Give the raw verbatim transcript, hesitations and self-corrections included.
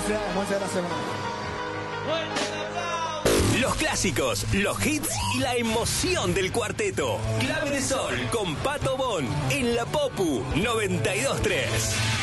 gracias, muchas gracias, hermano. Los clásicos, los hits y la emoción del cuarteto. Clave de Sol con Pato Bon en la Popu noventa y dos tres.